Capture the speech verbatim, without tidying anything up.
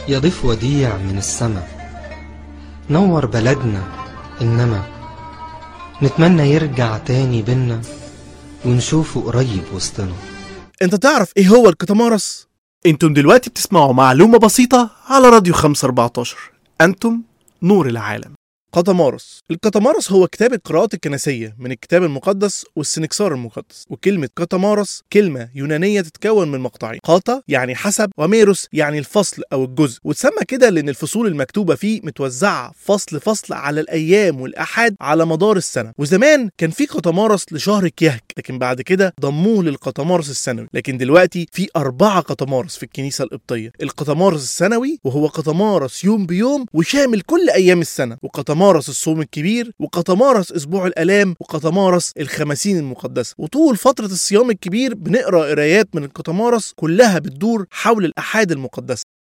يا ضيف وديع من السما، نور بلدنا إنما نتمنى يرجع تاني بينا ونشوفه قريب وسطنا. انت تعرف ايه هو الكتامارس؟ انتم دلوقتي بتسمعوا معلومة بسيطة على راديو خمسة أربعتاشر، انتم نور العالم. قطمارس. القطمارس هو كتاب القراءات الكنسية من الكتاب المقدس والسنكسار المقدس. وكلمة قطمارس كلمة يونانية تتكون من مقطعين، قاطا يعني حسب، وميروس يعني الفصل أو الجزء، وتسمى كده لأن الفصول المكتوبة فيه متوزعة فصل فصل على الأيام والأحاد على مدار السنة. وزمان كان في قطمارس لشهر كيهك، لكن بعد كده ضموه للقطمارس السنوي. لكن دلوقتي في أربعة قطمارس في الكنيسة القبطية: القطمارس السنوي وهو قطمارس يوم بيوم وشامل كل أيام السنة، وقطمارس قطمارس الصوم الكبير، وقطمارس اسبوع الالام، وقطمارس الخمسين المقدسه. وطول فتره الصيام الكبير بنقرا قرايات من القطمارس كلها بتدور حول الاحاد المقدسه.